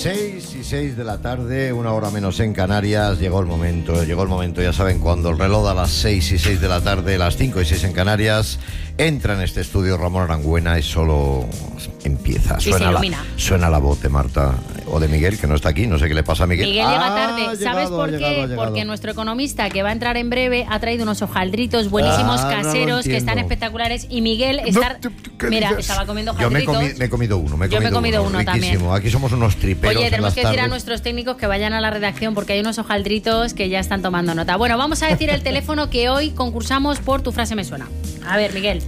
6:06 de la tarde, una hora menos en Canarias. Llegó el momento, ya saben, cuando el reloj da las 6:06 de la tarde, las 5:06 en Canarias, entra en este estudio Ramón Arangüena y solo empieza. Suena la voz de Marta o de Miguel, que no está aquí, no sé qué le pasa a Miguel. Miguel llega tarde, ¿sabes por qué? Porque nuestro economista, que va a entrar en breve, ha traído unos hojaldritos buenísimos caseros que están espectaculares, y Miguel está... Mira, estaba comiendo hojaldritos. Yo me he comido uno, uno también. Aquí somos unos triperos. Oye, tenemos que decir a nuestros técnicos que vayan a la redacción porque hay unos hojaldritos que ya están tomando nota. Bueno, vamos a decir el teléfono que hoy concursamos por Tu Frase Me Suena. A ver, Miguel.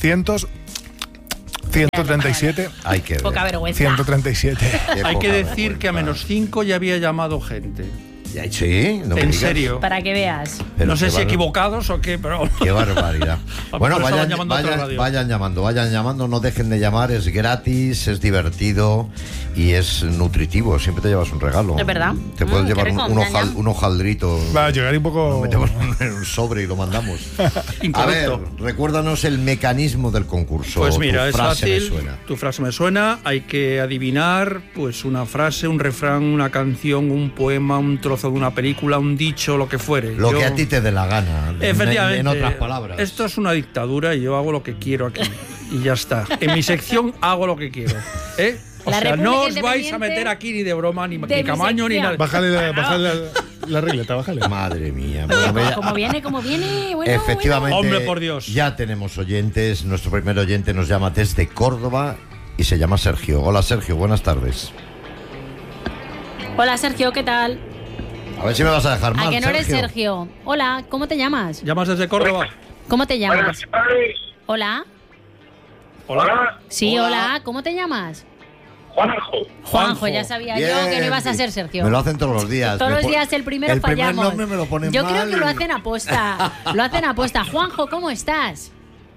137. Hay que ver. Poca vergüenza. 137. Hay que decir que a -5 ya había llamado gente. Sí, no me ¿En digas. serio? Para que veas. Pero no sé si equivocados o qué, pero... Qué barbaridad. Bueno, vayan llamando, llamando, no dejen de llamar, es gratis, es divertido y es nutritivo, siempre te llevas un regalo. Es verdad. Te puedes llevar un hojaldrito. Va a llegar un poco... Lo metemos en un sobre y lo mandamos. A ver, recuérdanos el mecanismo del concurso. Pues mira, es frase fácil. Me suena. Tu frase me suena, hay que adivinar pues una frase, un refrán, una canción, un poema, un trozo de una película, un dicho, lo que fuere. Lo que a ti te dé la gana. Efectivamente. En otras palabras. Esto es una dictadura y yo hago lo que quiero aquí. Y ya está. En mi sección hago lo que quiero. O sea, no os vais a meter aquí ni de broma, ni Camaño, ni nada. Bájale la regleta, bájale. Madre mía. Como viene. Bueno, efectivamente. Hombre, por Dios. Ya tenemos oyentes. Nuestro primer oyente nos llama desde Córdoba y se llama Sergio. Hola, Sergio, buenas tardes. Hola, Sergio, ¿qué tal? A ver si me vas a dejar mal, ¿A que no eres Sergio? Hola, ¿cómo te llamas? ¿Llamas desde Córdoba? ¿Cómo te llamas? Hola. Hola. Sí, hola, ¿cómo te llamas? Juanjo, ya sabía yo que no ibas a ser Sergio. Me lo hacen todos los días. Todos los días el primero fallamos. El primer nombre me lo ponen yo mal. creo que lo hacen aposta. Juanjo, ¿cómo estás?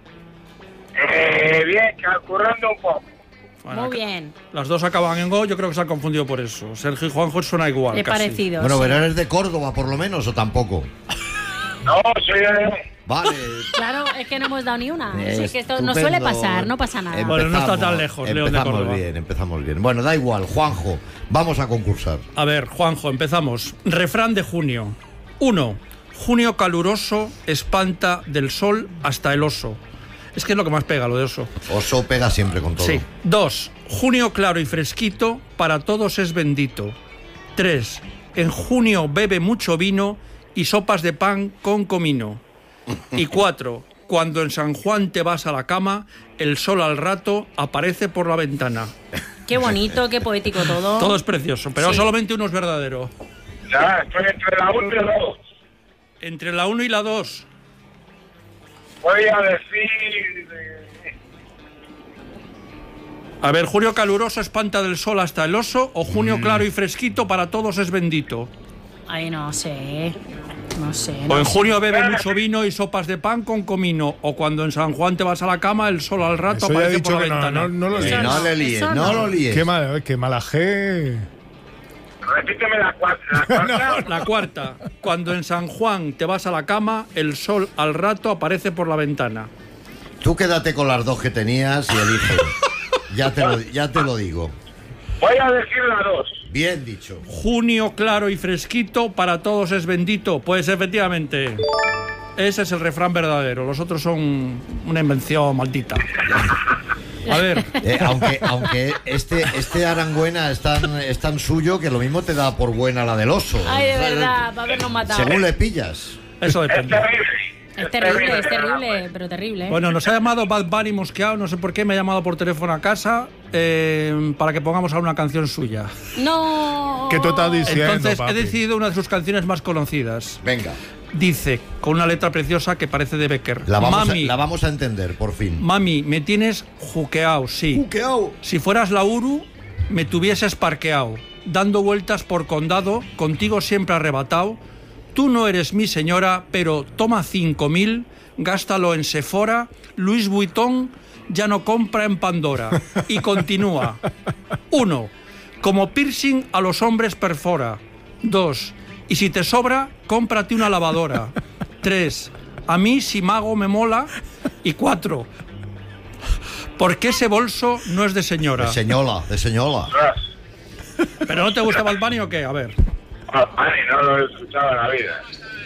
Bien, currando un poco. Bueno, muy bien. Las dos acaban en go, yo creo que se han confundido por eso. Sergio y Juanjo suena igual. Es parecido. Bueno, sí. pero ¿eres de Córdoba por lo menos o tampoco? No, soy de... Vale. Claro, es que no hemos dado ni una. Es que esto nos suele pasar, no pasa nada. Bueno, no está tan lejos, León de Córdoba. Empezamos bien. Bueno, da igual, Juanjo, vamos a concursar. A ver, Juanjo, empezamos. Refrán de junio. 1. Junio caluroso espanta del sol hasta el oso. Es que es lo que más pega, lo de oso. Oso pega siempre con todo. Sí. 2. Junio claro y fresquito, para todos es bendito. 3. En junio bebe mucho vino y sopas de pan con comino. Y 4. Cuando en San Juan te vas a la cama, el sol al rato aparece por la ventana. Qué bonito, qué poético todo. Todo es precioso, pero solamente uno es verdadero. Ya, estoy entre la 1 y la 2. Entre la 1 y la 2. Voy a decir... A ver, junio caluroso espanta del sol hasta el oso, o junio claro y fresquito para todos es bendito. Ay, no sé. O en junio bebe mucho vino y sopas de pan con comino, o cuando en San Juan te vas a la cama, el sol al rato Eso aparece por la ventana. No lo líes. No le líes, no lo líes. Qué mala G. Repíteme la cuarta. La cuarta. Cuando en San Juan te vas a la cama, el sol al rato aparece por la ventana. Tú quédate con las dos que tenías y elige. Ya te lo digo. Voy a decir la 2. Bien dicho. Junio claro y fresquito, para todos es bendito. Pues efectivamente, ese es el refrán verdadero. Los otros son una invención maldita. A ver. Aunque este Arangüena es tan suyo que lo mismo te da por buena la del oso. Ay, de verdad, para habernos matado. Según le pillas. Eso depende. Es terrible, pero terrible. Bueno, nos ha llamado Bad Bunny mosqueado, no sé por qué, me ha llamado por teléfono a casa para que pongamos a una canción suya. No. ¿Qué tú estás diciendo, Entonces papi? he decidido una de sus canciones más conocidas. Venga. Dice, con una letra preciosa que parece de Becker. La vamos a entender, por fin. Mami, me tienes juqueao, sí. Juqueao. Si fueras la Uru, me tuvieses parqueao, dando vueltas por condado, contigo siempre arrebatado. Tú no eres mi señora, pero toma 5.000, gástalo en Sephora, Louis Vuitton ya no compra en Pandora. Y continúa. 1. Como piercing a los hombres perfora. 2. Y si te sobra, cómprate una lavadora. 3. A mí si mago me mola. Y 4. Porque ese bolso no es de señora. De señola. ¿Pero no te gusta Bad Bunny o qué? A ver. Bad Bunny no lo he escuchado en la vida.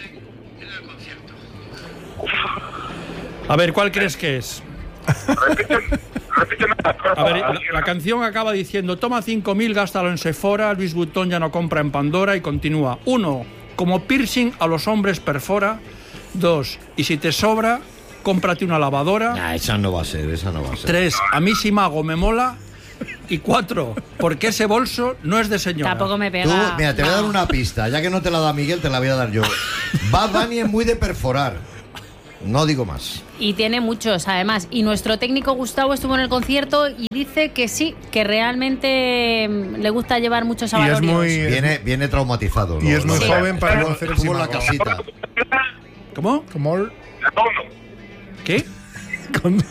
A ver, ¿cuál crees que es? Repíteme las cosas. A ver, la canción acaba diciendo: toma 5.000, gástalo en Sephora, Luis Vuitton ya no compra en Pandora, y continúa. 1. Como piercing a los hombres perfora. 2. Y si te sobra, cómprate una lavadora. Esa no va a ser. 3. A mí si mago me mola. Y 4. Porque ese bolso no es de señora. Tampoco me pega. Tú, mira, te voy a dar una pista. Ya que no te la da Miguel, te la voy a dar yo. Bad Bunny es muy de perforar. No digo más. Y tiene muchos, además. Y nuestro técnico Gustavo estuvo en el concierto y dice que sí, que realmente le gusta llevar muchos avalorios. Viene traumatizado. Y es muy joven para conocer el Estuvo en la Simago. casita. ¿Cómo? Como el- ¿Qué? con-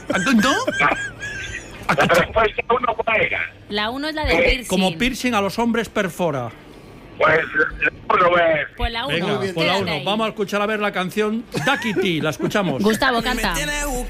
La respuesta 1, ¿cuál era? La 1 es la de piercing. Como piercing a los hombres perfora. Pues la 1 es... Pues la 1. Venga, pues la 1. Vamos a escuchar a ver la canción Duckity. La escuchamos. Gustavo, canta.